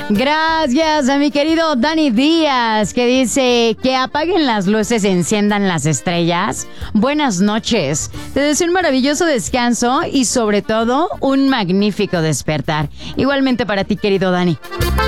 Gracias a mi querido Dani Díaz, que dice que apaguen las luces, enciendan las estrellas. Buenas noches. Te deseo un maravilloso descanso y sobre todo un magnífico despertar. Igualmente para ti, querido Dani.